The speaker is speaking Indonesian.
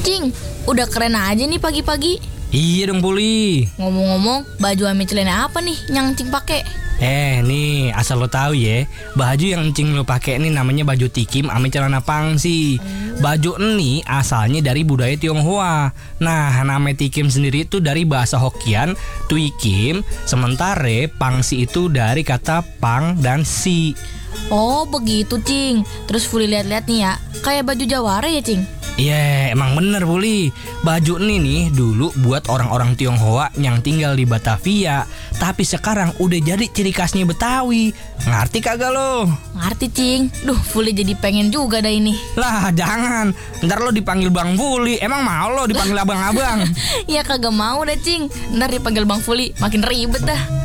Cing, udah keren aja nih pagi-pagi. Iya dong Puli. Ngomong-ngomong, baju ame celana apa nih yang Cing pakai? Nih asal lo tahu ya, baju yang Encing lo pakai nih namanya baju tikim ame celana pangsi. Baju ini asalnya dari budaya Tionghoa. Nah, nama tikim sendiri itu dari bahasa Hokkien, tuikim. Sementara pangsi itu dari kata pang dan si. Oh begitu Cing. Terus Fuli lihat-lihat nih ya, kayak baju jawara ya Cing? Iya, emang bener Puli. Baju ini nih dulu buat orang-orang Tionghoa yang tinggal di Batavia. Tapi sekarang udah jadi ciri khasnya Betawi. Ngerti kagak lo? Ngerti Cing. Duh, Fuli jadi pengen juga dah ini. Lah jangan, ntar lo dipanggil Bang Fuli. Emang mau lo dipanggil abang-abang? Ya kagak mau dah Cing. Ntar dipanggil Bang Fuli, makin ribet dah.